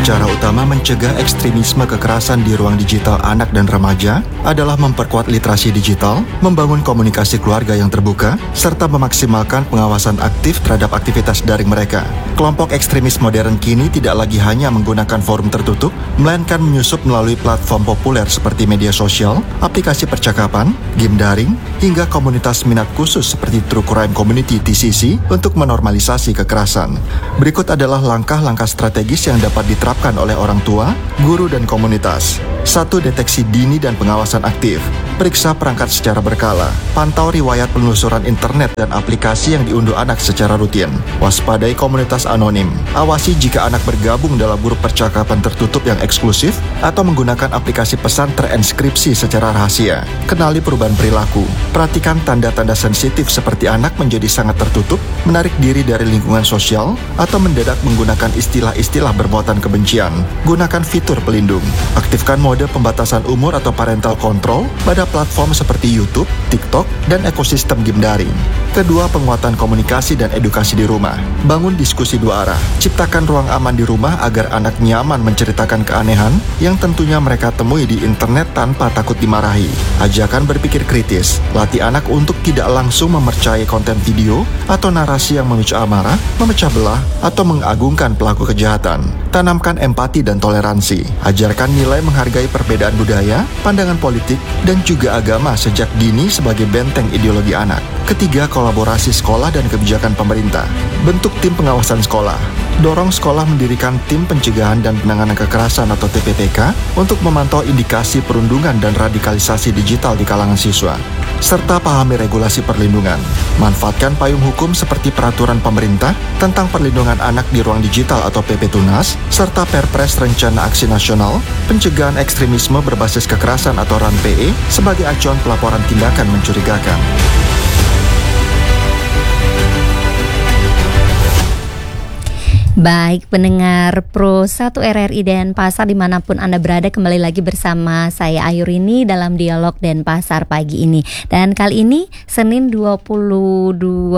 Cara utama mencegah ekstremisme kekerasan di ruang digital anak dan remaja adalah memperkuat literasi digital, membangun komunikasi keluarga yang terbuka, serta memaksimalkan pengawasan aktif terhadap aktivitas daring mereka. Kelompok ekstremis modern kini tidak lagi hanya menggunakan forum tertutup, melainkan menyusup melalui platform populer seperti media sosial, aplikasi percakapan, game daring, hingga komunitas minat khusus seperti True Crime Community TCC untuk menormalisasi kekerasan. Berikut adalah langkah-langkah strategis yang dapat diterapkan oleh orang tua, guru, dan komunitas. 1. Deteksi dini dan pengawasan aktif. Periksa perangkat secara berkala. Pantau riwayat penelusuran internet dan aplikasi yang diunduh anak secara rutin. Waspadai komunitas anonim. Awasi jika anak bergabung dalam grup percakapan tertutup yang eksklusif atau menggunakan aplikasi pesan terenskripsi secara rahasia. Kenali perubahan perilaku. Perhatikan tanda-tanda sensitif seperti anak menjadi sangat tertutup, menarik diri dari lingkungan sosial, atau mendadak menggunakan istilah-istilah bermuatan kebencian. Gunakan fitur pelindung. Aktifkan mode pembatasan umur atau parental control pada platform seperti YouTube, TikTok, dan ekosistem game daring. Kedua, penguatan komunikasi dan edukasi di rumah. Bangun diskusi dua arah. Ciptakan ruang aman di rumah agar anak nyaman menceritakan keanehan yang tentunya mereka temui di internet tanpa takut dimarahi. Ajakan berpikir kritis. Latih anak untuk tidak langsung mempercayai konten video atau narasi yang memicu amarah, memecah belah, atau mengagungkan pelaku kejahatan. Tanamkan empati dan toleransi. Ajarkan nilai menghargai perbedaan budaya, pandangan politik, dan juga agama sejak dini sebagai benteng ideologi anak. Ketiga, kolaborasi sekolah dan kebijakan pemerintah. Bentuk tim pengawasan sekolah. Dorong sekolah mendirikan tim pencegahan dan penanganan kekerasan atau TPPK untuk memantau indikasi perundungan dan radikalisasi digital di kalangan siswa. Serta pahami regulasi perlindungan. Manfaatkan payung hukum seperti peraturan pemerintah tentang perlindungan anak di ruang digital atau PP Tunas, serta Perpres Rencana Aksi Nasional, Pencegahan Ekstremisme Berbasis Kekerasan atau RAN-PE sebagai acuan pelaporan tindakan mencurigakan. Baik pendengar Pro 1 RRI Denpasar dimanapun Anda berada, kembali lagi bersama saya Ayurini dalam Dialog Denpasar pagi ini. Dan kali ini Senin 22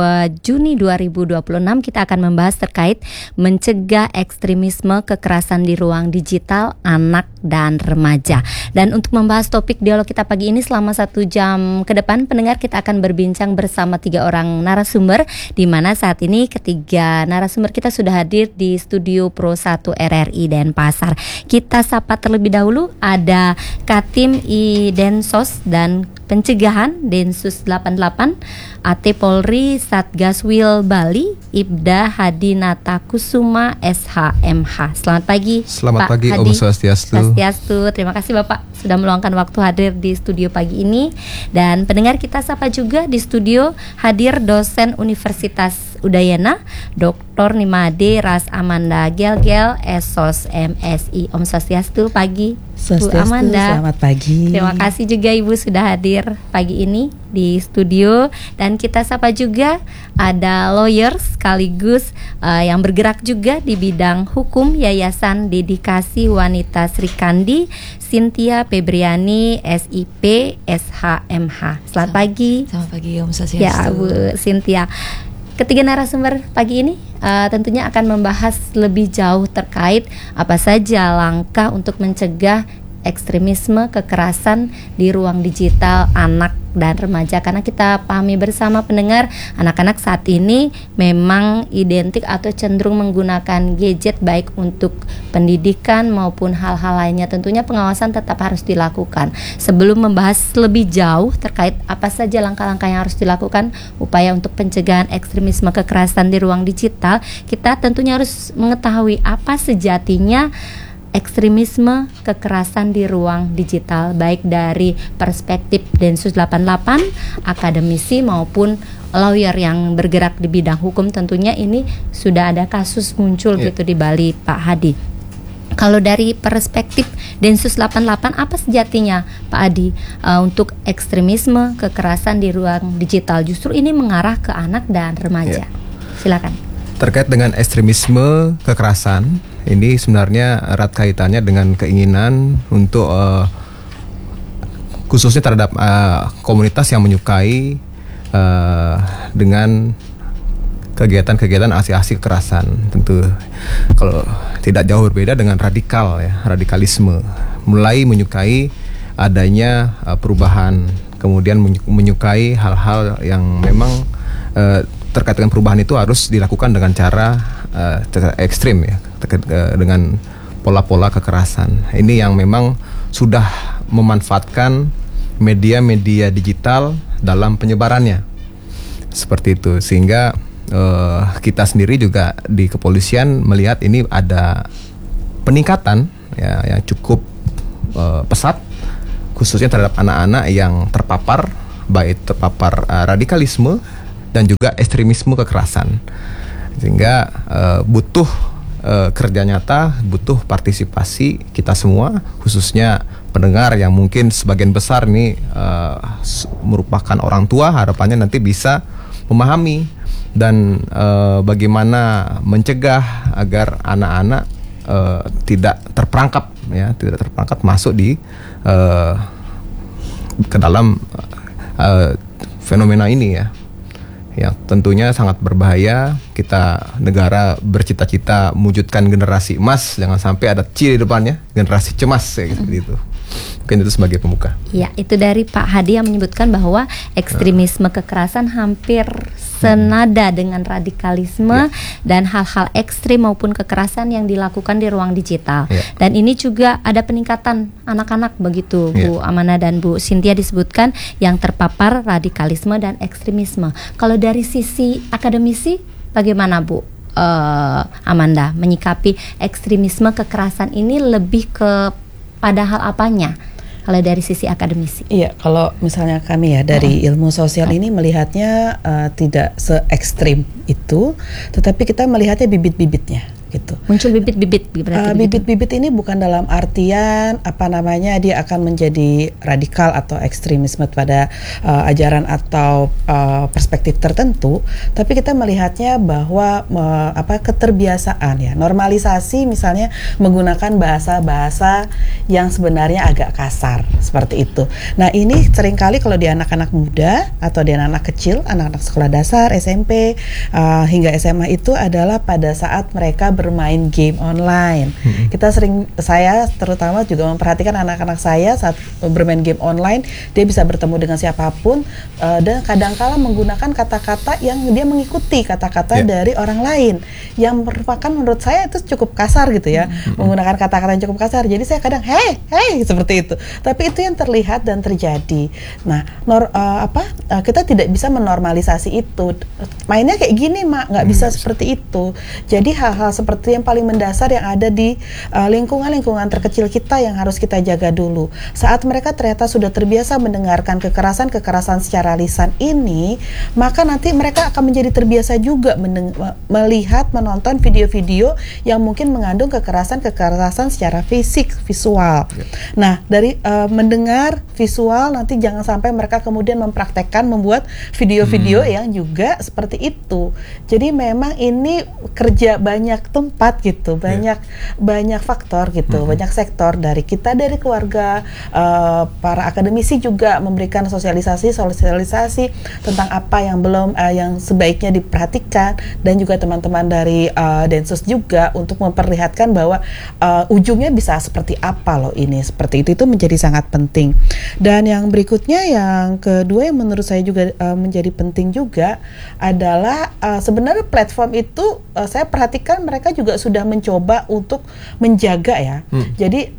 Juni 2026 kita akan membahas terkait mencegah ekstremisme kekerasan di ruang digital anak dan remaja. Dan untuk membahas topik dialog kita pagi ini selama 1 jam ke depan, pendengar, kita akan berbincang bersama 3 orang narasumber, di mana saat ini ketiga narasumber kita sudah hadir di studio Pro 1 RRI Denpasar. Kita sapa terlebih dahulu, ada Katim I Densos dan Pencegahan Densus 88, AT Polri Satgaswil Bali, Ibda Hadinata Kusuma SHMH. Selamat pagi. Selamat Pak pagi, Hadi. Om Swastiastu. Swastiastu. Terima kasih Bapak sudah meluangkan waktu hadir di studio pagi ini. Dan pendengar, kita sapa juga di studio hadir dosen Universitas Udayana, Dr. Nimade Ras Amanda Gelgel, Esos MSI. Om Swastiastu, pagi Bu Amanda. Selamat pagi. Terima kasih juga Ibu sudah hadir pagi ini di studio. Dan kita sapa juga ada lawyer sekaligus yang bergerak juga di bidang hukum, Yayasan Dedikasi Wanita Sri Kandi, Cynthia Febriani SIP SHMH. Selamat pagi. Selamat pagi Om Swastiastu. Ya Bu Cynthia. Ketiga narasumber pagi ini tentunya akan membahas lebih jauh terkait apa saja langkah untuk mencegah ekstremisme kekerasan di ruang digital anak dan remaja, karena kita pahami bersama pendengar, anak-anak saat ini memang identik atau cenderung menggunakan gadget baik untuk pendidikan maupun hal-hal lainnya. Tentunya pengawasan tetap harus dilakukan. Sebelum membahas lebih jauh terkait apa saja langkah-langkah yang harus dilakukan upaya untuk pencegahan ekstremisme kekerasan di ruang digital, kita tentunya harus mengetahui apa sejatinya ekstremisme kekerasan di ruang digital, baik dari perspektif Densus 88, akademisi maupun lawyer yang bergerak di bidang hukum. Tentunya ini sudah ada kasus muncul gitu di Bali, Pak Hadi. Kalau dari perspektif Densus 88, apa sejatinya Pak Hadi untuk ekstremisme kekerasan di ruang digital? Justru ini mengarah ke anak dan remaja. Silakan. Terkait dengan ekstremisme kekerasan, ini sebenarnya erat kaitannya dengan keinginan untuk khususnya terhadap komunitas yang menyukai dengan kegiatan-kegiatan aksi-aksi kekerasan. Tentu kalau tidak jauh berbeda dengan radikalisme. Mulai menyukai adanya perubahan, kemudian menyukai hal-hal yang memang terkait dengan perubahan itu harus dilakukan dengan cara ekstrim ya, dengan pola-pola kekerasan. Ini yang memang sudah memanfaatkan media-media digital dalam penyebarannya. Seperti itu, sehingga kita sendiri juga di kepolisian melihat ini ada peningkatan ya, yang cukup pesat, khususnya terhadap anak-anak yang terpapar, baik terpapar radikalisme dan juga ekstremisme kekerasan. Sehingga butuh kerja nyata, butuh partisipasi kita semua, khususnya pendengar yang mungkin sebagian besar ini merupakan orang tua. Harapannya nanti bisa memahami dan bagaimana mencegah agar anak-anak tidak terperangkap masuk di ke dalam fenomena ini ya, yang tentunya sangat berbahaya. Kita negara bercita-cita mewujudkan generasi emas, jangan sampai ada C di depannya, generasi cemas ya, seperti itu. Mungkin itu sebagai pembuka. Ya, itu dari Pak Hadi yang menyebutkan bahwa ekstremisme kekerasan hampir senada dengan radikalisme dan hal-hal ekstrim maupun kekerasan yang dilakukan di ruang digital. Dan ini juga ada peningkatan anak-anak begitu, Bu Amanda dan Bu Cynthia disebutkan yang terpapar radikalisme dan ekstremisme. Kalau dari sisi akademisi bagaimana Bu Amanda menyikapi ekstremisme kekerasan ini, lebih ke pada hal apanya kalau dari sisi akademisi? Iya, kalau misalnya kami ya dari ilmu sosial ini melihatnya tidak se-ekstrim itu, tetapi kita melihatnya bibit-bibitnya gitu. Muncul bibit-bibit berarti bibit-bibit ini bukan dalam artian dia akan menjadi radikal atau ekstremisme pada ajaran atau perspektif tertentu, tapi kita melihatnya bahwa keterbiasaan ya, normalisasi misalnya menggunakan bahasa-bahasa yang sebenarnya agak kasar seperti itu. Nah, ini seringkali kalau di anak-anak muda atau di anak-anak kecil, anak-anak sekolah dasar, SMP hingga SMA itu adalah pada saat mereka bermain game online. Saya terutama juga memperhatikan anak-anak saya saat bermain game online, dia bisa bertemu dengan siapapun dan kadang-kala menggunakan kata-kata yang dia mengikuti kata-kata dari orang lain yang merupakan menurut saya itu cukup kasar gitu ya, menggunakan kata-kata yang cukup kasar. Jadi saya kadang hey seperti itu. Tapi itu yang terlihat dan terjadi. Nah, kita tidak bisa menormalisasi itu. Mainnya kayak gini, Mak, nggak bisa seperti itu. Jadi hal-hal seperti yang paling mendasar yang ada di lingkungan terkecil kita yang harus kita jaga dulu. Saat mereka ternyata sudah terbiasa mendengarkan kekerasan secara lisan ini, maka nanti mereka akan menjadi terbiasa juga melihat, menonton video-video yang mungkin mengandung kekerasan secara visual. Nah, dari mendengar visual nanti jangan sampai mereka kemudian mempraktekkan membuat video-video yang juga seperti itu. Jadi memang ini kerja banyak tempat gitu, banyak faktor gitu, banyak sektor dari kita, dari keluarga, para akademisi juga memberikan sosialisasi tentang apa yang belum yang sebaiknya diperhatikan, dan juga teman-teman dari Densus juga untuk memperlihatkan bahwa ujungnya bisa seperti apa loh ini, seperti itu menjadi sangat penting. Dan yang berikutnya, yang kedua yang menurut saya juga menjadi penting juga adalah sebenarnya platform itu saya perhatikan mereka juga sudah mencoba untuk menjaga ya. Jadi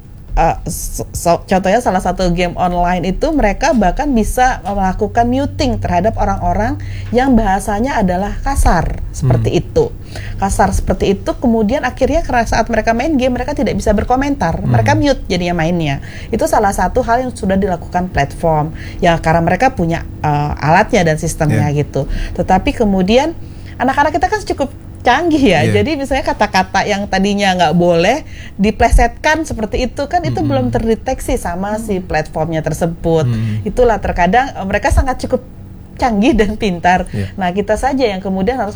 contohnya salah satu game online itu mereka bahkan bisa melakukan muting terhadap orang-orang yang bahasanya adalah kasar seperti itu. Kasar seperti itu, kemudian akhirnya saat mereka main game mereka tidak bisa berkomentar, mereka mute jadinya mainnya. Itu salah satu hal yang sudah dilakukan platform ya, karena mereka punya alatnya dan sistemnya gitu. Tetapi kemudian anak-anak kita kan cukup canggih ya, jadi misalnya kata-kata yang tadinya nggak boleh diplesetkan seperti itu kan, itu belum terdeteksi sama si platformnya tersebut. Itulah terkadang mereka sangat cukup canggih dan pintar. Nah, kita saja yang kemudian harus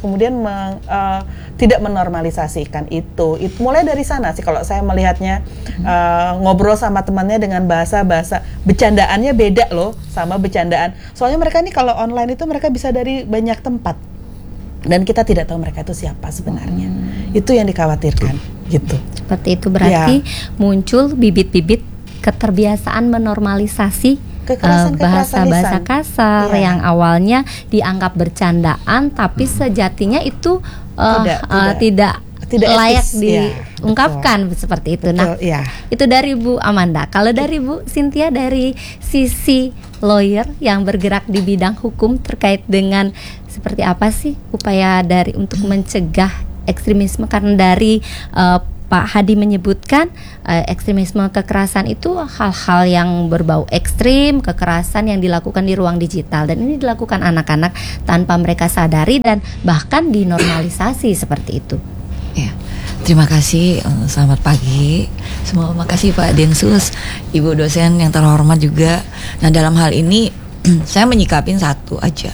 tidak menormalisasikan itu. Mulai dari sana sih kalau saya melihatnya, ngobrol sama temannya dengan bahasa bercandaannya beda loh sama bercandaan. Soalnya mereka ini kalau online itu mereka bisa dari banyak tempat. Dan kita tidak tahu mereka itu siapa sebenarnya. Itu yang dikhawatirkan gitu. Seperti itu berarti muncul bibit-bibit keterbiasaan menormalisasi bahasa-bahasa kasar yang awalnya dianggap bercandaan, tapi sejatinya itu tidak layak diungkapkan seperti itu. Betul, itu dari Bu Amanda. Kalau dari Bu Cynthia, dari sisi lawyer yang bergerak di bidang hukum, terkait dengan seperti apa sih upaya dari untuk mencegah ekstremisme? Karena dari Pak Hadi menyebutkan ekstremisme kekerasan itu hal-hal yang berbau ekstrim, kekerasan yang dilakukan di ruang digital, dan ini dilakukan anak-anak tanpa mereka sadari dan bahkan dinormalisasi seperti itu. Ya, terima kasih. Selamat pagi semua. Makasih Pak Densus, Ibu dosen yang terhormat juga. Nah, dalam hal ini saya menyikapin satu aja.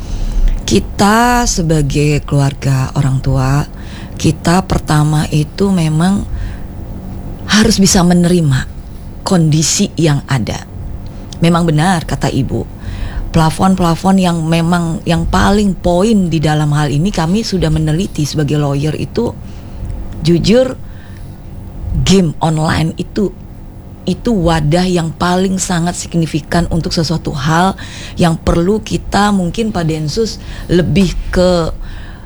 Kita sebagai keluarga orang tua, kita pertama itu memang harus bisa menerima kondisi yang ada. Memang benar kata Ibu, plafon-plafon yang memang yang paling poin di dalam hal ini, kami sudah meneliti sebagai lawyer itu, jujur game online itu wadah yang paling sangat signifikan untuk sesuatu hal yang perlu kita mungkin Pak Densus lebih ke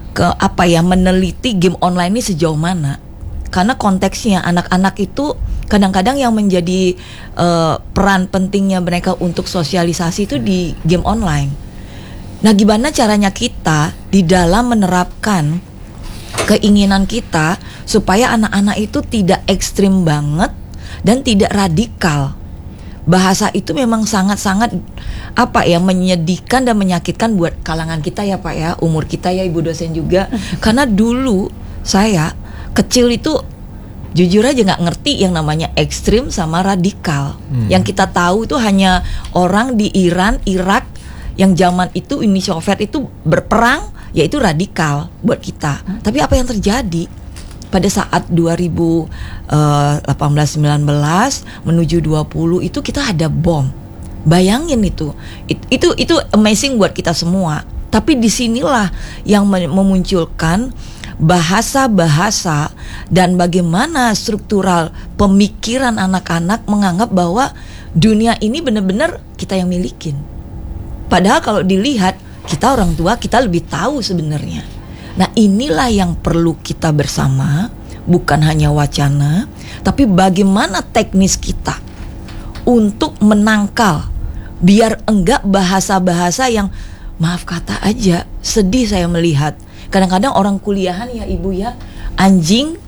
meneliti game online ini sejauh mana. Karena konteksnya anak-anak itu kadang-kadang yang menjadi peran pentingnya mereka untuk sosialisasi itu di game online. Nah, gimana caranya kita di dalam menerapkan keinginan kita supaya anak-anak itu tidak ekstrim banget dan tidak radikal. Bahasa itu memang sangat-sangat menyedihkan dan menyakitkan buat kalangan kita ya Pak ya, umur kita ya, Ibu dosen juga. Karena dulu saya kecil itu jujur aja nggak ngerti yang namanya ekstrim sama radikal. Yang kita tahu itu hanya orang di Iran, Irak yang zaman itu Uni Soviet itu berperang, yaitu radikal buat kita. Tapi apa yang terjadi pada saat 2018-19 menuju 20 itu kita ada bom. Bayangin itu amazing buat kita semua. Tapi disinilah yang memunculkan bahasa-bahasa dan bagaimana struktural pemikiran anak-anak menganggap bahwa dunia ini benar-benar kita yang milikin. Padahal kalau dilihat, kita orang tua, kita lebih tahu sebenarnya. Nah, inilah yang perlu kita bersama, bukan hanya wacana, tapi bagaimana teknis kita untuk menangkal, biar enggak bahasa-bahasa yang, maaf kata aja, sedih saya melihat. Kadang-kadang orang kuliahan ya Ibu ya, anjing,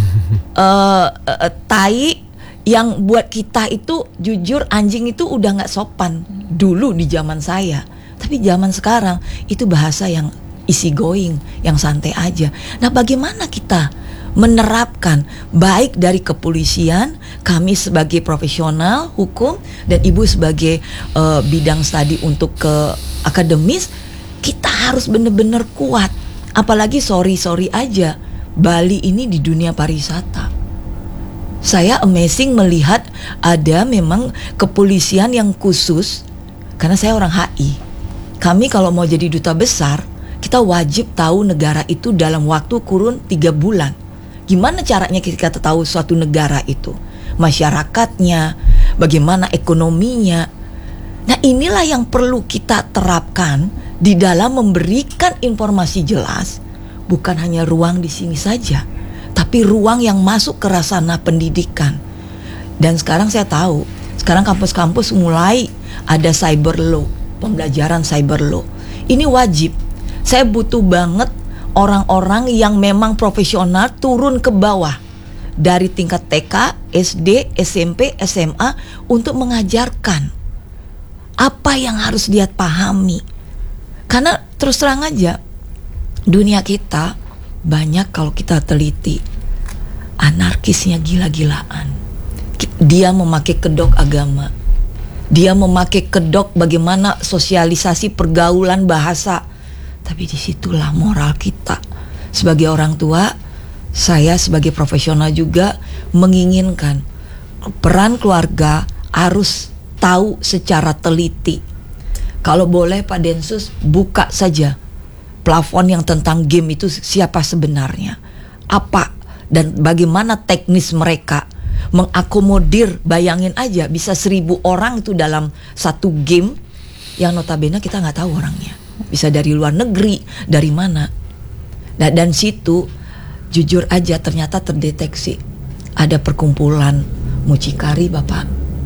tai, yang buat kita itu jujur anjing itu udah gak sopan dulu di zaman saya. Tapi zaman sekarang itu bahasa yang easy going, yang santai aja. Nah, bagaimana kita menerapkan, baik dari kepolisian, kami sebagai profesional hukum, dan Ibu sebagai bidang studi untuk ke akademis, kita harus benar-benar kuat. Apalagi sorry aja, Bali ini di dunia pariwisata. Saya amazing melihat ada memang kepolisian yang khusus, karena saya orang HI. Kami kalau mau jadi duta besar, kita wajib tahu negara itu dalam waktu kurun 3 bulan. Gimana caranya kita tahu suatu negara itu? Masyarakatnya, bagaimana ekonominya. Nah, inilah yang perlu kita terapkan di dalam memberikan informasi jelas. Bukan hanya ruang di sini saja, tapi ruang yang masuk ke rasana pendidikan. Dan sekarang saya tahu, sekarang kampus-kampus mulai ada cyber law, pembelajaran cyber law. Ini wajib. Saya butuh banget orang-orang yang memang profesional turun ke bawah dari tingkat TK, SD, SMP, SMA untuk mengajarkan apa yang harus dia pahami. Karena terus terang aja, dunia kita banyak kalau kita teliti anarkisnya gila-gilaan. Dia memakai kedok agama, dia memakai kedok bagaimana sosialisasi pergaulan bahasa. Tapi disitulah moral kita sebagai orang tua. Saya sebagai profesional juga menginginkan peran keluarga harus tahu secara teliti. Kalau boleh Pak Densus, buka saja plafon yang tentang game itu, siapa sebenarnya, apa dan bagaimana teknis mereka mengakomodir. Bayangin aja bisa 1.000 orang itu dalam satu game yang notabene kita nggak tahu orangnya, bisa dari luar negeri, dari mana. Nah, dan situ jujur aja ternyata terdeteksi ada perkumpulan mucikari, Bapak,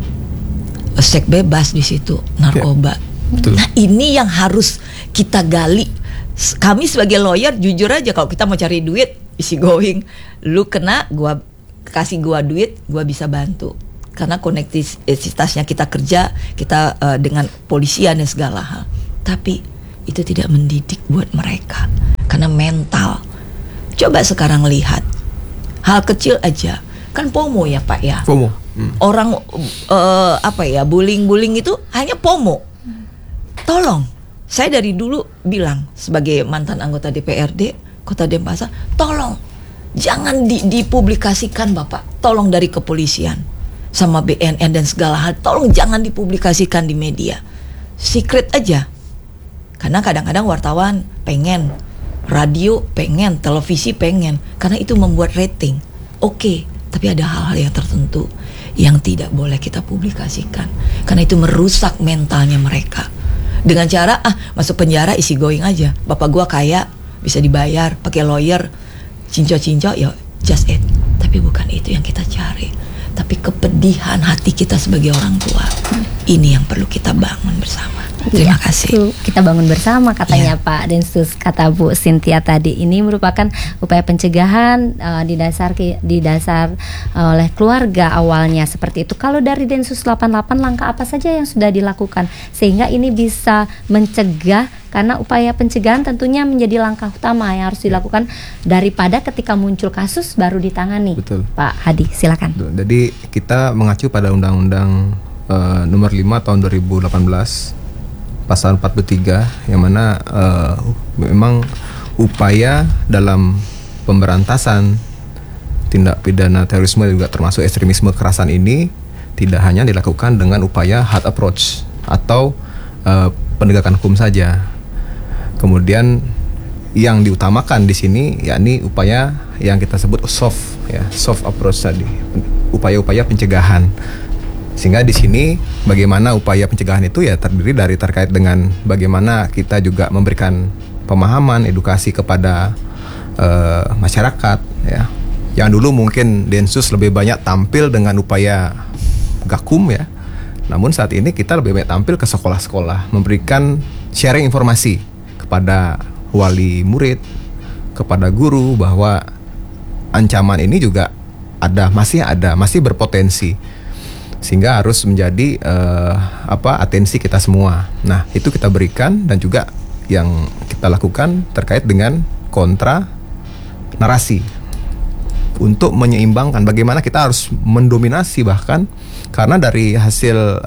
seks bebas di situ, narkoba. Betul. Nah, ini yang harus kita gali. Kami sebagai lawyer jujur aja, kalau kita mau cari duit, easy going, lu kena, gua kasih gua duit, gua bisa bantu. Karena konektivitasnya kita kerja, kita dengan polisian dan segala hal. Tapi itu tidak mendidik buat mereka, karena mental. Coba sekarang lihat hal kecil aja, kan FOMO ya Pak ya. FOMO. Orang bullying itu hanya FOMO. Tolong, saya dari dulu bilang sebagai mantan anggota DPRD Kota Denpasar, tolong jangan dipublikasikan Bapak. Tolong dari kepolisian sama BNN dan segala hal, tolong jangan dipublikasikan di media. Secret aja. Karena kadang-kadang wartawan pengen, radio pengen, televisi pengen, karena itu membuat rating. Oke, tapi ada hal-hal yang tertentu yang tidak boleh kita publikasikan, karena itu merusak mentalnya mereka. Dengan cara masuk penjara easy going aja. Bapak gua kaya, bisa dibayar, pakai lawyer, cinco-cinco, ya just it. Tapi bukan itu yang kita cari. Tapi kepedihan hati kita sebagai orang tua, ini yang perlu kita bangun bersama. Terima kasih. Kita bangun bersama katanya Pak Densus, kata Bu Cynthia tadi. Ini merupakan upaya pencegahan didasar oleh keluarga awalnya seperti itu. Kalau dari Densus 88, langkah apa saja yang sudah dilakukan sehingga ini bisa mencegah? Karena upaya pencegahan tentunya menjadi langkah utama yang harus dilakukan daripada ketika muncul kasus baru ditangani. Betul. Pak Hadi, silakan. Betul. Jadi kita mengacu pada Undang-Undang nomor 5 tahun 2018 pasal 43 yang mana memang upaya dalam pemberantasan tindak pidana terorisme juga termasuk ekstremisme kekerasan ini tidak hanya dilakukan dengan upaya hard approach atau penegakan hukum saja. Kemudian yang diutamakan di sini yakni upaya yang kita sebut soft approach tadi, upaya-upaya pencegahan. Sehingga di sini bagaimana upaya pencegahan itu ya terdiri dari terkait dengan bagaimana kita juga memberikan pemahaman, edukasi kepada masyarakat ya. Yang dulu mungkin Densus lebih banyak tampil dengan upaya gakum ya. Namun saat ini kita lebih banyak tampil ke sekolah-sekolah, memberikan sharing informasi kepada wali murid, kepada guru bahwa ancaman ini juga masih berpotensi. Sehingga harus menjadi atensi kita semua. Nah, itu kita berikan dan juga yang kita lakukan terkait dengan kontra narasi untuk menyeimbangkan bagaimana kita harus mendominasi, bahkan karena dari hasil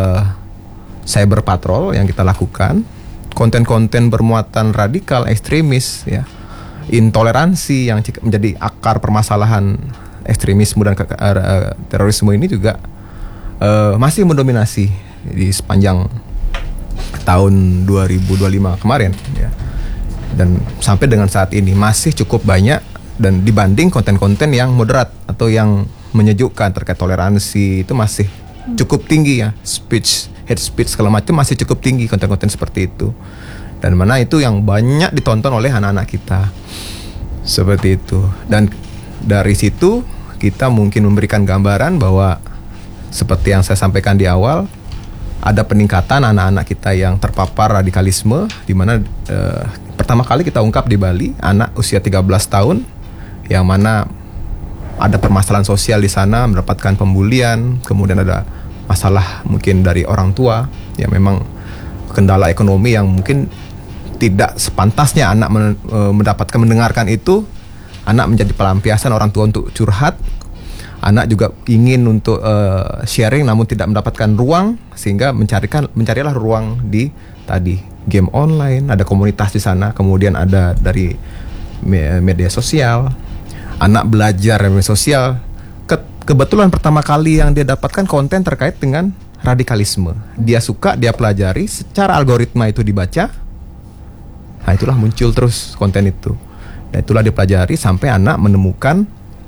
cyber patrol yang kita lakukan, konten-konten bermuatan radikal, ekstremis ya, intoleransi yang menjadi akar permasalahan ekstremisme dan terorisme ini juga masih mendominasi di sepanjang tahun 2025 kemarin ya. Dan sampai dengan saat ini masih cukup banyak, dan dibanding konten-konten yang moderat atau yang menyejukkan terkait toleransi itu masih cukup tinggi ya, hate speech segala macam masih cukup tinggi konten-konten seperti itu, dan mana itu yang banyak ditonton oleh anak-anak kita seperti itu. Dan dari situ kita mungkin memberikan gambaran bahwa seperti yang saya sampaikan di awal, ada peningkatan anak-anak kita yang terpapar radikalisme, di mana pertama kali kita ungkap di Bali anak usia 13 tahun yang mana ada permasalahan sosial di sana, mendapatkan pembulian, kemudian ada masalah mungkin dari orang tua, ya memang kendala ekonomi yang mungkin tidak sepantasnya anak mendengarkan itu. Anak menjadi pelampiasan orang tua untuk curhat. Anak juga ingin untuk sharing namun tidak mendapatkan ruang, sehingga mencarilah ruang di tadi game online, ada komunitas di sana, kemudian ada dari media sosial. Anak belajar media sosial. Kebetulan pertama kali yang dia dapatkan konten terkait dengan radikalisme. Dia suka, dia pelajari, secara algoritma itu dibaca. Nah, itulah muncul terus konten itu. Dan itulah dipelajari sampai anak menemukan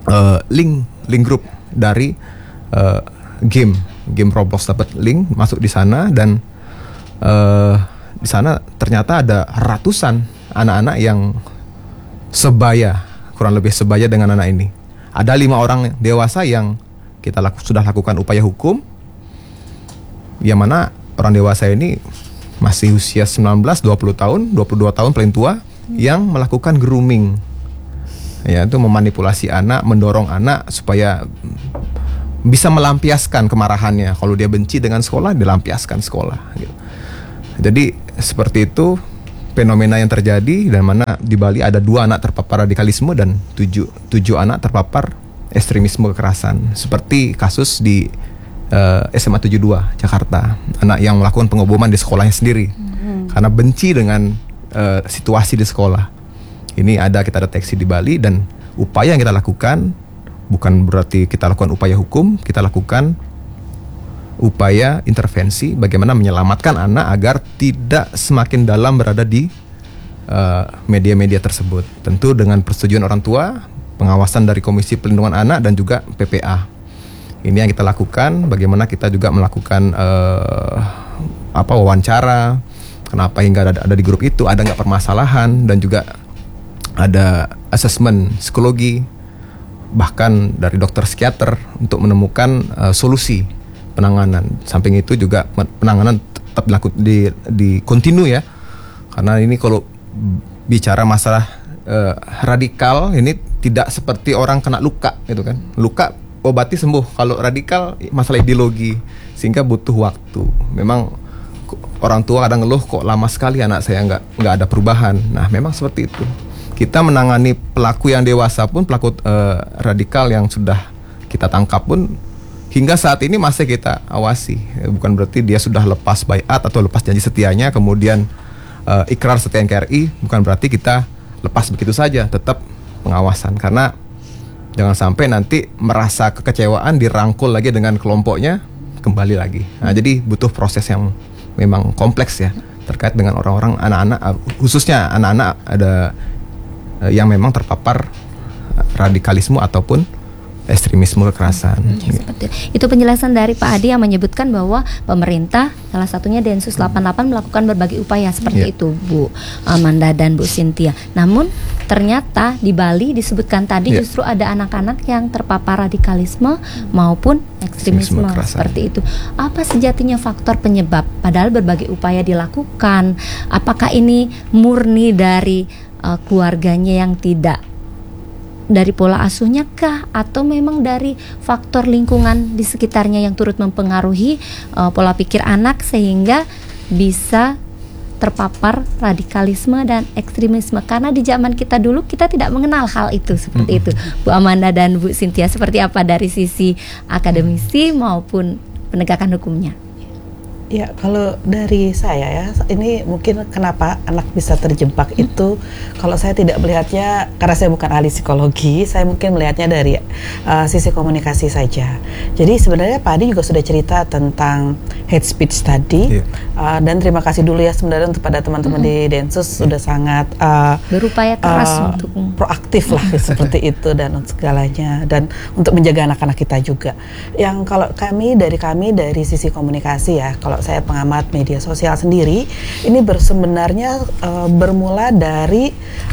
link grup dari game Roblox, dapat link masuk di sana, dan di sana ternyata ada ratusan anak-anak yang kurang lebih sebaya dengan anak ini. Ada 5 orang dewasa yang kita sudah lakukan upaya hukum, yang mana orang dewasa ini masih usia 19, 20 tahun, 22 tahun paling tua, yang melakukan grooming. Ya, itu memanipulasi anak, mendorong anak supaya bisa melampiaskan kemarahannya. Kalau dia benci dengan sekolah, dilampiaskan sekolah gitu. Jadi seperti itu fenomena yang terjadi, dan mana di Bali ada 2 anak terpapar radikalisme dan 7 anak terpapar ekstremisme kekerasan. Seperti kasus di SMA 72 Jakarta, anak yang melakukan pengoboman di sekolahnya sendiri karena benci dengan situasi di sekolah. Ini kita deteksi di Bali, dan upaya yang kita lakukan bukan berarti kita lakukan upaya hukum, kita lakukan upaya intervensi bagaimana menyelamatkan anak agar tidak semakin dalam berada di media-media tersebut. Tentu dengan persetujuan orang tua, pengawasan dari Komisi Perlindungan Anak dan juga PPA. Ini yang kita lakukan. Bagaimana kita juga melakukan wawancara, kenapa hingga ada di grup itu, ada nggak permasalahan, dan juga ada asesmen psikologi, bahkan dari dokter psikiater untuk menemukan solusi penanganan. Samping itu juga penanganan tetap di continue ya, karena ini kalau bicara masalah radikal ini tidak seperti orang kena luka gitu kan. Luka obati sembuh, kalau radikal masalah ideologi, sehingga butuh waktu. Memang orang tua kadang ngeluh, kok lama sekali anak saya nggak ada perubahan. Nah, memang seperti itu. Kita menangani pelaku yang dewasa pun, pelaku radikal yang sudah kita tangkap pun hingga saat ini masih kita awasi. Bukan berarti dia sudah lepas baiat atau lepas janji setianya, kemudian ikrar setia NKRI, bukan berarti kita lepas begitu saja, tetap pengawasan. Karena jangan sampai nanti merasa kekecewaan, dirangkul lagi dengan kelompoknya, kembali lagi. Nah, jadi butuh proses yang memang kompleks ya, terkait dengan orang-orang, anak-anak, khususnya anak-anak ada yang memang terpapar radikalisme ataupun ekstremisme kekerasan. Seperti itu penjelasan dari Pak Adi yang menyebutkan bahwa pemerintah, salah satunya Densus 88 melakukan berbagai upaya seperti itu, Bu Amanda dan Bu Cynthia. Namun ternyata di Bali disebutkan tadi justru ada anak-anak yang terpapar radikalisme maupun ekstremisme seperti itu. Apa sejatinya faktor penyebab? Padahal berbagai upaya dilakukan. Apakah ini murni dari keluarganya yang tidak, dari pola asuhnya kah, atau memang dari faktor lingkungan di sekitarnya yang turut mempengaruhi pola pikir anak sehingga bisa terpapar radikalisme dan ekstremisme? Karena di zaman kita dulu kita tidak mengenal hal itu seperti itu. Bu Amanda dan Bu Cynthia, seperti apa dari sisi akademisi maupun penegakan hukumnya? Ya, kalau dari saya ya, ini mungkin kenapa anak bisa terjebak itu, kalau saya tidak melihatnya, karena saya bukan ahli psikologi, saya mungkin melihatnya dari sisi komunikasi saja. Jadi sebenarnya Pak Adi juga sudah cerita tentang hate speech tadi, dan terima kasih dulu ya sebenarnya untuk pada teman-teman di Densus sudah sangat berupaya keras untuk proaktif lah seperti itu, dan segalanya, dan untuk menjaga anak-anak kita juga. Yang kalau kami dari sisi komunikasi ya, kalau saya pengamat media sosial sendiri, ini sebenarnya bermula dari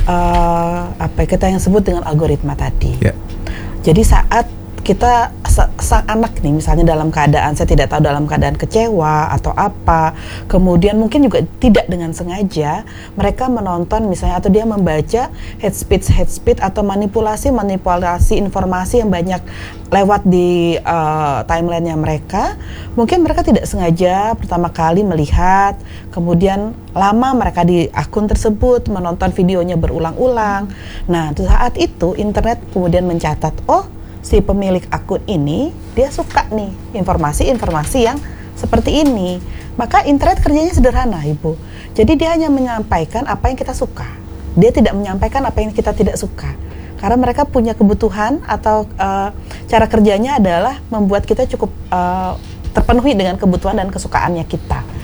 apa kita yang sebut dengan algoritma tadi. Jadi saat kita sang anak nih misalnya dalam keadaan, saya tidak tahu dalam keadaan kecewa atau apa, kemudian mungkin juga tidak dengan sengaja mereka menonton misalnya, atau dia membaca hate speech atau manipulasi informasi yang banyak lewat di timelinenya mereka. Mungkin mereka tidak sengaja pertama kali melihat, kemudian lama mereka di akun tersebut menonton videonya berulang-ulang. Nah, saat itu internet kemudian mencatat, oh, si pemilik akun ini dia suka nih informasi-informasi yang seperti ini. Maka internet kerjanya sederhana, Ibu. Jadi dia hanya menyampaikan apa yang kita suka. Dia tidak menyampaikan apa yang kita tidak suka. Karena mereka punya kebutuhan atau cara kerjanya adalah membuat kita cukup terpenuhi dengan kebutuhan dan kesukaannya kita.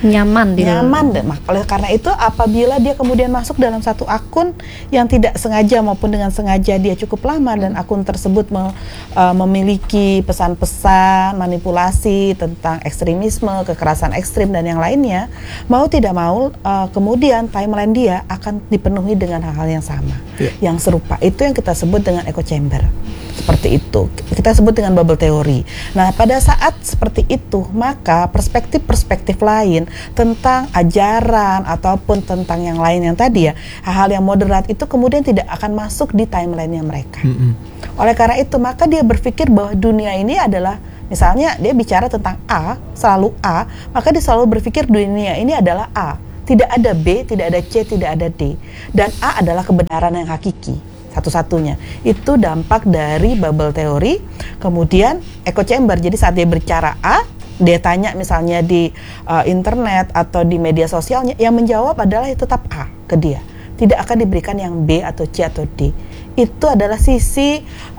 nyaman di nyaman. Dan oleh karena itu apabila dia kemudian masuk dalam satu akun yang tidak sengaja maupun dengan sengaja dia cukup lama dan akun tersebut memiliki pesan-pesan manipulasi tentang ekstremisme, kekerasan ekstrim dan yang lainnya, mau tidak mau kemudian timeline dia akan dipenuhi dengan hal-hal yang sama, yang serupa. Itu yang kita sebut dengan echo chamber. Seperti itu kita sebut dengan bubble teori. Nah, pada saat seperti itu maka perspektif-perspektif lain tentang ajaran ataupun tentang yang lain yang tadi ya, hal-hal yang moderat itu kemudian tidak akan masuk di timeline-nya mereka. Oleh karena itu maka dia berpikir bahwa dunia ini adalah, misalnya dia bicara tentang A, selalu A, maka dia selalu berpikir dunia ini adalah A. Tidak ada B, tidak ada C, tidak ada D. Dan A adalah kebenaran yang hakiki satu-satunya. Itu dampak dari bubble teori. Kemudian echo chamber. Jadi saat dia berbicara A, dia tanya misalnya di internet atau di media sosialnya, yang menjawab adalah tetap A ke dia. Tidak akan diberikan yang B atau C atau D. Itu adalah sisi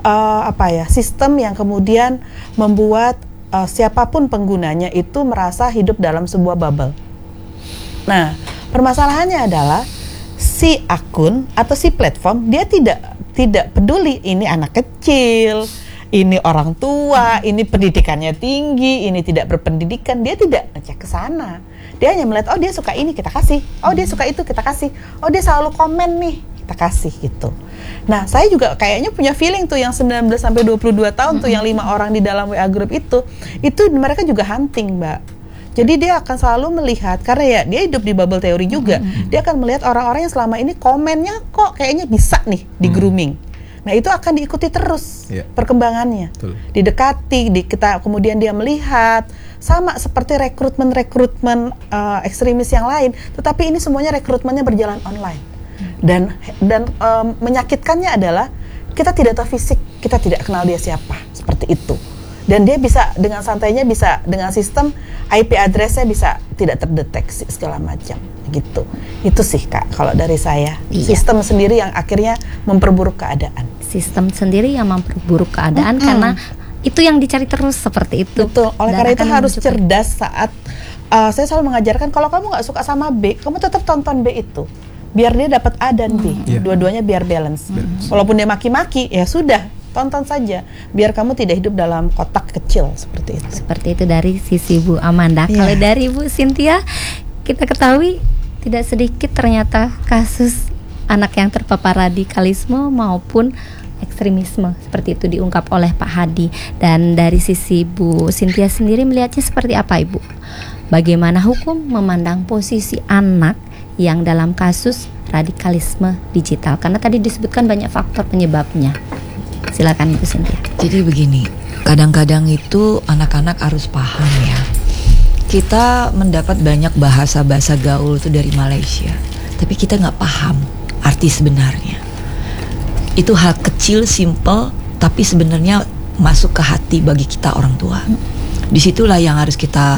sistem yang kemudian membuat siapapun penggunanya itu merasa hidup dalam sebuah bubble. Nah, permasalahannya adalah si akun atau si platform dia tidak peduli ini anak kecil, ini orang tua, ini pendidikannya tinggi, ini tidak berpendidikan, dia tidak ngecek ke sana. Dia hanya melihat, oh dia suka ini kita kasih, oh dia suka itu kita kasih, oh dia selalu komen nih kita kasih gitu. Nah, saya juga kayaknya punya feeling tuh yang 19 sampai 22 tahun tuh yang 5 orang di dalam WA group itu mereka juga hunting, Mbak. Jadi dia akan selalu melihat, karena ya dia hidup di bubble teori juga, dia akan melihat orang-orang yang selama ini komennya kok kayaknya bisa nih di grooming. Nah, itu akan diikuti terus perkembangannya. Betul. Didekati, kita kemudian dia melihat sama seperti rekrutmen ekstremis yang lain, tetapi ini semuanya rekrutmennya berjalan online. Dan menyakitkannya adalah kita tidak tahu fisik, kita tidak kenal dia siapa, seperti itu. Dan dia bisa dengan santainya, bisa dengan sistem IP address-nya bisa tidak terdeteksi segala macam gitu. Itu sih Kak kalau dari saya. Sistem sendiri yang akhirnya memperburuk keadaan. Sistem sendiri yang memperburuk keadaan karena itu yang dicari terus seperti itu. Betul. Oleh karena itu harus cerdas saat saya selalu mengajarkan, kalau kamu nggak suka sama B, kamu tetap tonton B itu. Biar dia dapat A dan B. Dua-duanya biar balance. Walaupun dia maki-maki, ya sudah, tonton saja, biar kamu tidak hidup dalam kotak kecil seperti itu. Seperti itu dari sisi Bu Amanda. Kalau dari Bu Cynthia, kita ketahui tidak sedikit ternyata kasus anak yang terpapar radikalisme maupun ekstremisme seperti itu diungkap oleh Pak Hadi. Dan dari sisi Bu Cynthia sendiri melihatnya seperti apa, Ibu? Bagaimana hukum memandang posisi anak yang dalam kasus radikalisme digital? Karena tadi disebutkan banyak faktor penyebabnya. Silakan Ibu Cynthia. Jadi begini, kadang-kadang itu anak-anak harus paham ya. Kita mendapat banyak bahasa-bahasa gaul itu dari Malaysia, tapi kita nggak paham arti sebenarnya. Itu hal kecil, simple, tapi sebenarnya masuk ke hati bagi kita orang tua. Disitulah yang harus kita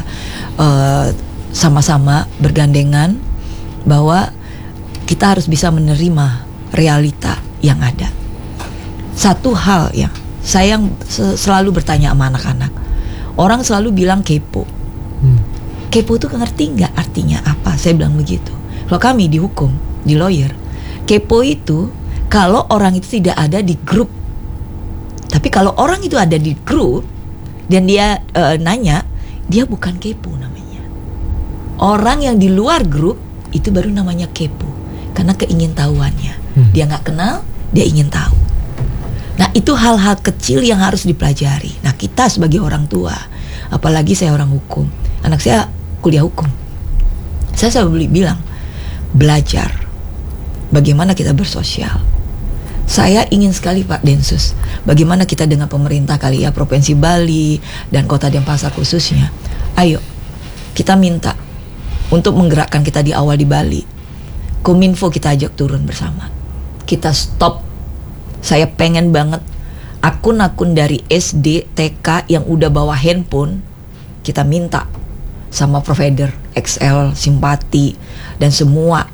sama-sama bergandengan, bahwa kita harus bisa menerima realita yang ada. Satu hal yang saya selalu bertanya sama anak-anak, orang selalu bilang kepo. Kepo itu ngerti nggak artinya apa? Saya bilang begitu. Kalau kami di hukum, di lawyer, kepo itu kalau orang itu tidak ada di grup. Tapi kalau orang itu ada di grup dan dia nanya, dia bukan kepo namanya. Orang yang di luar grup itu baru namanya kepo, karena keingintahuannya. Dia nggak kenal, dia ingin tahu. Nah, itu hal-hal kecil yang harus dipelajari. Nah, kita sebagai orang tua, apalagi saya orang hukum, anak saya kuliah hukum, saya selalu bilang, belajar bagaimana kita bersosial. Saya ingin sekali Pak Densus, bagaimana kita dengan pemerintah kali ya, Provinsi Bali dan Kota Denpasar khususnya, ayo kita minta untuk menggerakkan kita di awal di Bali, Kominfo kita ajak turun bersama, kita stop. Saya pengen banget akun-akun dari SD, TK yang udah bawa handphone, kita minta sama provider XL, Simpati, dan semua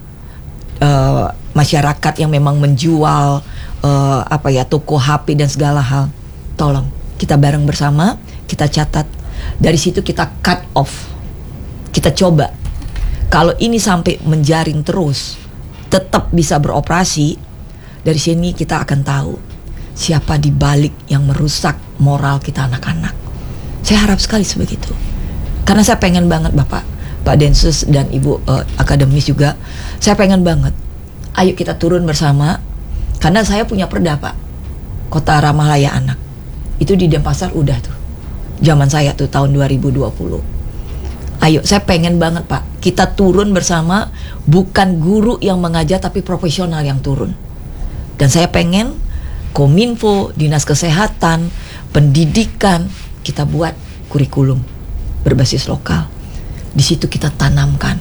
masyarakat yang memang menjual toko HP dan segala hal, tolong kita bareng bersama, kita catat, dari situ kita cut off, kita coba Kalau ini sampai menjaring terus, tetap bisa beroperasi, dari sini kita akan tahu siapa di balik yang merusak moral kita anak-anak. Saya harap sekali sebegitu. Karena saya pengen banget Pak Densus dan Ibu akademis juga, saya pengen banget, ayo kita turun bersama. Karena saya punya perda Pak, Kota Ramah Layak Anak. Itu di Denpasar udah tuh, zaman saya tuh tahun 2020. Ayo, saya pengen banget Pak, kita turun bersama, bukan guru yang mengajar tapi profesional yang turun. Dan saya pengen Kominfo, Dinas Kesehatan, Pendidikan, kita buat kurikulum berbasis lokal. Di situ kita tanamkan.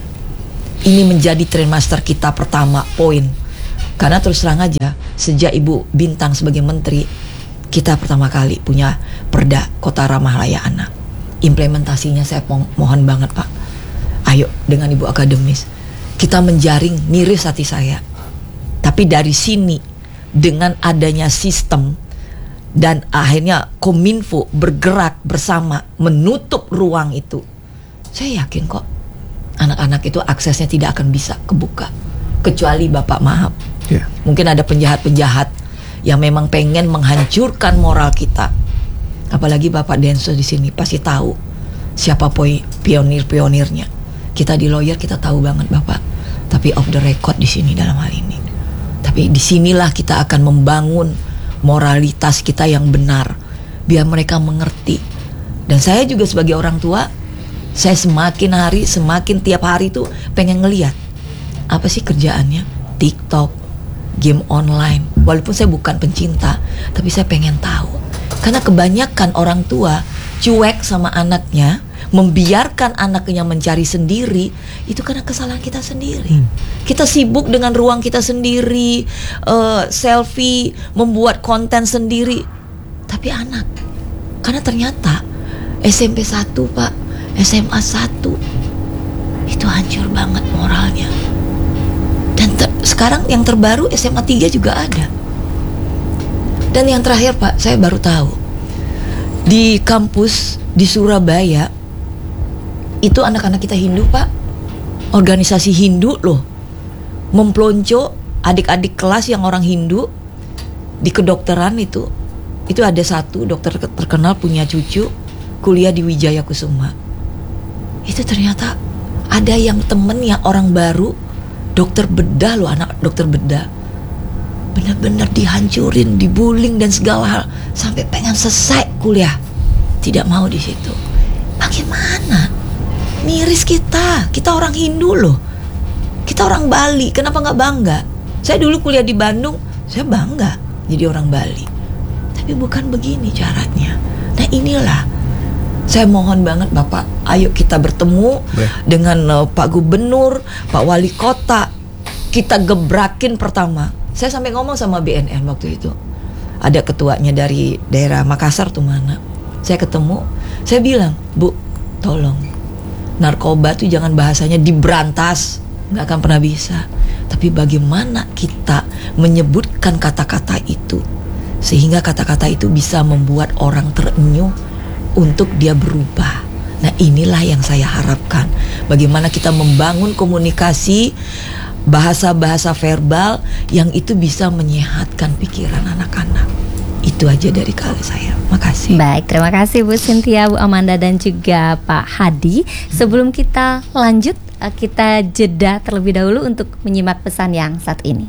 Ini menjadi Trainmaster kita pertama, poin. Karena terus terang aja, sejak Ibu Bintang sebagai menteri, kita pertama kali punya perda Kota Ramah Layak Anak. Implementasinya saya mohon banget Pak, ayo dengan Ibu akademis, kita menjaring, miris hati saya. Tapi dari sini, dengan adanya sistem dan akhirnya Kominfo bergerak bersama menutup ruang itu, saya yakin kok anak-anak itu aksesnya tidak akan bisa kebuka. Kecuali Bapak maaf, mungkin ada penjahat-penjahat yang memang pengen menghancurkan moral kita. Apalagi Bapak Densus di sini pasti tahu siapa pionir-pionirnya. Kita di lawyer kita tahu banget Bapak. Tapi off the record di sini dalam hal ini. Tapi disinilah kita akan membangun moralitas kita yang benar, biar mereka mengerti. Dan saya juga sebagai orang tua, saya semakin tiap hari tuh pengen ngelihat apa sih kerjaannya, TikTok, game online. Walaupun saya bukan pencinta, tapi saya pengen tahu. Karena kebanyakan orang tua cuek sama anaknya, membiarkan anaknya mencari sendiri, itu karena kesalahan kita sendiri. Kita sibuk dengan ruang kita sendiri, selfie, membuat konten sendiri. Tapi anak, karena ternyata SMP 1 Pak, SMA 1 itu hancur banget moralnya. Dan sekarang yang terbaru SMA 3 juga ada. Dan yang terakhir Pak, saya baru tahu di kampus di Surabaya itu anak-anak kita Hindu Pak, organisasi Hindu loh, memplonco adik-adik kelas yang orang Hindu di kedokteran itu ada satu dokter terkenal punya cucu kuliah di Wijaya Kusuma. Itu ternyata ada yang temen yang orang baru dokter bedah loh, anak dokter bedah. Benar-benar dihancurin, dibullying dan segala hal sampai pengen selesai kuliah, tidak mau di situ. Bagaimana? Miris kita orang Hindu loh, kita orang Bali, kenapa nggak bangga? Saya dulu kuliah di Bandung, saya bangga jadi orang Bali. Tapi bukan begini caranya. Nah inilah, saya mohon banget Bapak, ayo kita bertemu dengan Pak Gubernur, Pak Wali Kota, kita gebrakin pertama. Saya sampai ngomong sama BNN waktu itu, ada ketuanya dari daerah Makassar tuh mana. Saya ketemu, saya bilang, Bu, tolong narkoba tuh jangan bahasanya diberantas, nggak akan pernah bisa. Tapi bagaimana kita menyebutkan kata-kata itu sehingga kata-kata itu bisa membuat orang terenyuh untuk dia berubah. Nah inilah yang saya harapkan. Bagaimana kita membangun komunikasi, bahasa-bahasa verbal yang itu bisa menyehatkan pikiran anak-anak. Itu aja dari kali saya. Makasih. Baik, terima kasih Bu Cynthia, Bu Amanda dan juga Pak Hadi. Sebelum kita lanjut, kita jeda terlebih dahulu untuk menyimak pesan yang saat ini.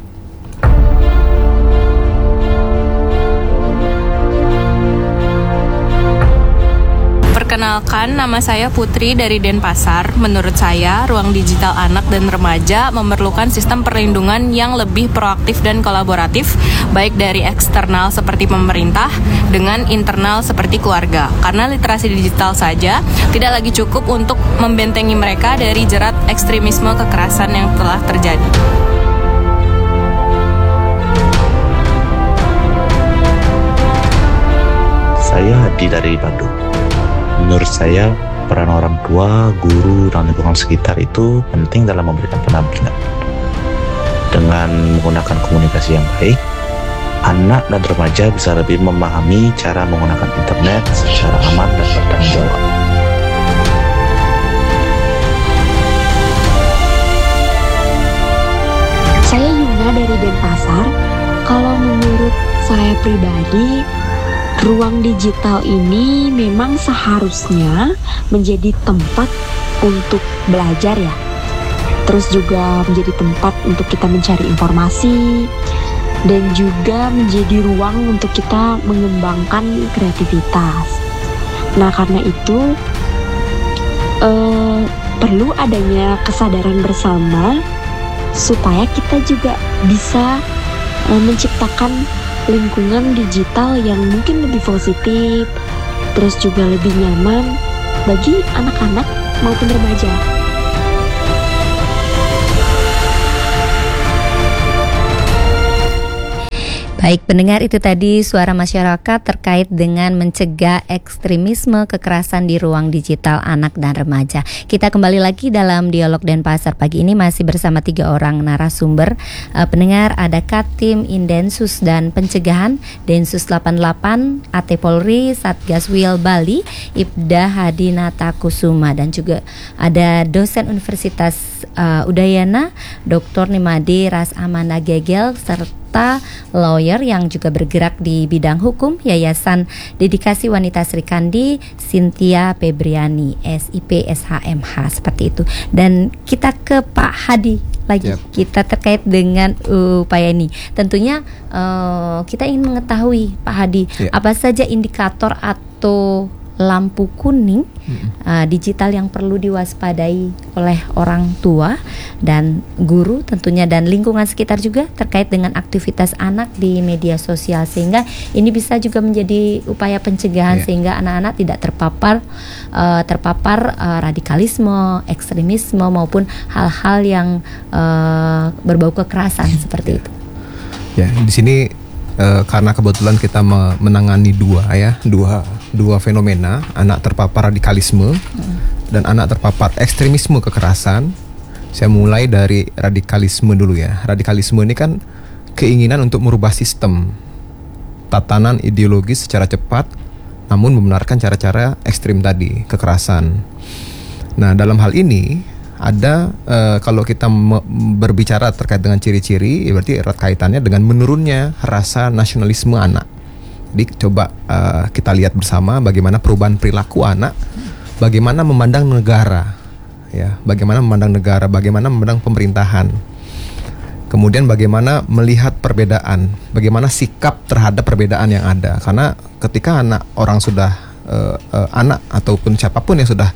Perkenalkan, nama saya Putri dari Denpasar. Menurut saya, ruang digital anak dan remaja memerlukan sistem perlindungan yang lebih proaktif dan kolaboratif, baik dari eksternal seperti pemerintah dengan internal seperti keluarga. Karena literasi digital saja tidak lagi cukup untuk membentengi mereka dari jerat ekstremisme kekerasan yang telah terjadi. Saya Hadi dari Bandung. Menurut saya, peran orang tua, guru, dan lingkungan sekitar itu penting dalam memberikan pendampingan. Dengan menggunakan komunikasi yang baik, anak dan remaja bisa lebih memahami cara menggunakan internet secara aman dan bertanggung jawab. pribadi, ruang digital ini memang seharusnya menjadi tempat untuk belajar ya. Terus juga menjadi tempat untuk kita mencari informasi dan juga menjadi ruang untuk kita mengembangkan kreativitas. Nah, karena itu perlu adanya kesadaran bersama supaya kita juga bisa menciptakan lingkungan digital yang mungkin lebih positif, terus juga lebih nyaman bagi anak-anak maupun remaja. Baik pendengar, itu tadi suara masyarakat terkait dengan mencegah ekstremisme kekerasan di ruang digital anak dan remaja. Kita kembali lagi dalam dialog Denpasar pagi ini masih bersama 3 orang narasumber. Pendengar, ada Katim Indensus dan Pencegahan Densus 88, AT Polri, Satgas Wil Bali, Ibda Hadinata Kusuma, dan juga ada dosen Universitas Udayana, Dr. Nimade Ras Amanda Gegel, serta lawyer yang juga bergerak di bidang hukum, Yayasan Dedikasi Wanita Sri Kandi, Cynthia Febriani, SIP SHMH, seperti itu. Dan kita ke Pak Hadi lagi. Kita terkait dengan upaya ini. Tentunya kita ingin mengetahui Pak Hadi, apa saja indikator atau lampu kuning digital yang perlu diwaspadai oleh orang tua dan guru tentunya, dan lingkungan sekitar juga terkait dengan aktivitas anak di media sosial, sehingga ini bisa juga menjadi upaya pencegahan sehingga anak-anak tidak terpapar radikalisme, ekstremisme maupun hal-hal yang berbau kekerasan seperti itu. Ya, di sini karena kebetulan kita menangani dua fenomena, anak terpapar radikalisme dan anak terpapar ekstremisme kekerasan. Saya mulai dari radikalisme dulu ya. Radikalisme ini kan keinginan untuk merubah sistem, tatanan ideologis secara cepat, namun membenarkan cara-cara ekstrim tadi, kekerasan. Nah, dalam hal ini ada kalau kita berbicara terkait dengan ciri-ciri, berarti erat kaitannya dengan menurunnya rasa nasionalisme anak. Jadi coba kita lihat bersama bagaimana perubahan perilaku anak, bagaimana memandang negara, ya, bagaimana memandang negara, bagaimana memandang pemerintahan. Kemudian bagaimana melihat perbedaan, bagaimana sikap terhadap perbedaan yang ada. Karena ketika orang sudah anak ataupun siapapun yang sudah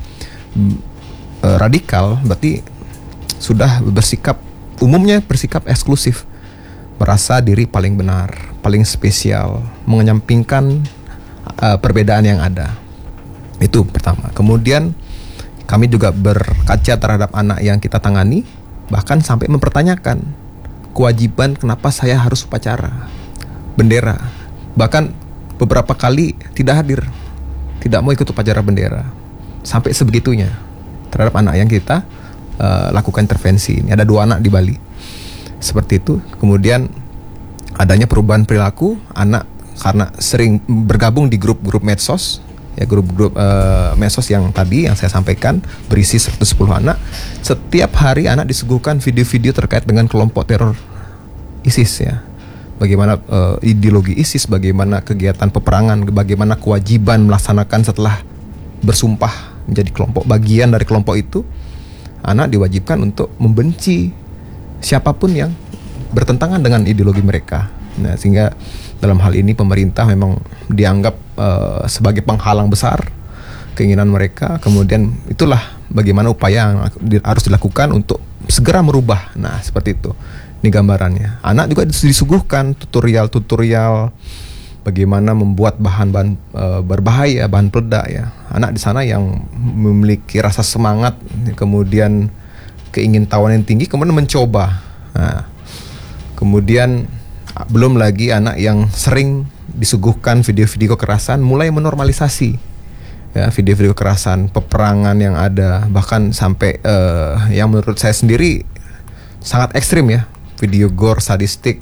radikal, berarti sudah umumnya bersikap eksklusif, merasa diri paling benar, paling spesial, menyampingkan perbedaan yang ada. Itu pertama. Kemudian kami juga berkaca terhadap anak yang kita tangani, bahkan sampai mempertanyakan kewajiban kenapa saya harus upacara bendera. Bahkan beberapa kali tidak hadir, tidak mau ikut upacara bendera. Sampai sebegitunya terhadap anak yang kita lakukan intervensi. Ini ada 2 anak di Bali seperti itu. Kemudian adanya perubahan perilaku anak karena sering bergabung di grup-grup medsos, ya, grup-grup medsos yang tadi yang saya sampaikan berisi 110 anak. Setiap hari anak disuguhkan video-video terkait dengan kelompok teror ISIS, ya. Bagaimana ideologi ISIS, bagaimana kegiatan peperangan, bagaimana kewajiban melaksanakan setelah bersumpah menjadi kelompok, bagian dari kelompok itu. Anak diwajibkan untuk membenci siapapun yang bertentangan dengan ideologi mereka. Nah, sehingga dalam hal ini pemerintah memang dianggap sebagai penghalang besar keinginan mereka. Kemudian itulah bagaimana upaya yang harus dilakukan untuk segera merubah. Nah, seperti itu. Ini gambarannya. Anak juga disuguhkan tutorial bagaimana membuat bahan-bahan berbahaya, bahan peledak, ya. Anak di sana yang memiliki rasa semangat, kemudian keingintahuan yang tinggi, kemudian mencoba. Nah, kemudian belum lagi anak yang sering disuguhkan video-video kekerasan mulai menormalisasi, ya, video-video kekerasan, peperangan yang ada, bahkan sampai yang menurut saya sendiri sangat ekstrim, ya, video gore sadistik,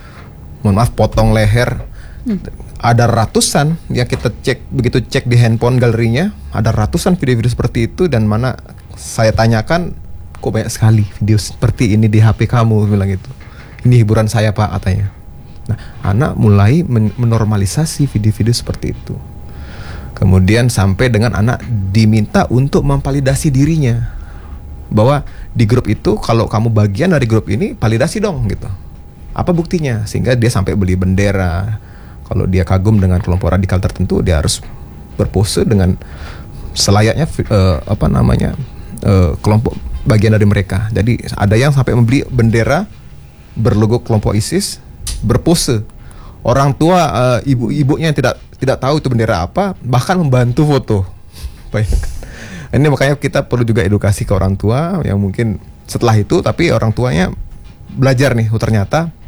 potong leher. Ada ratusan yang kita begitu cek di handphone galerinya, ada ratusan video-video seperti itu. Dan mana saya tanyakan, kok banyak sekali video seperti ini di HP kamu, bilang gitu. Ini hiburan saya, Pak, katanya. Nah, anak mulai menormalisasi video-video seperti itu. Kemudian sampai dengan anak diminta untuk memvalidasi dirinya, bahwa di grup itu kalau kamu bagian dari grup ini, validasi dong gitu. Apa buktinya? Sehingga dia sampai beli bendera. Kalau dia kagum dengan kelompok radikal tertentu, dia harus berpose dengan selayaknya kelompok bagian dari mereka. Jadi ada yang sampai membeli bendera berlogo kelompok ISIS, berpose. Orang tua ibu-ibunya yang tidak tahu itu bendera apa, bahkan membantu foto. Bayangkan. Ini makanya kita perlu juga edukasi ke orang tua yang mungkin setelah itu, tapi orang tuanya belajar nih, ternyata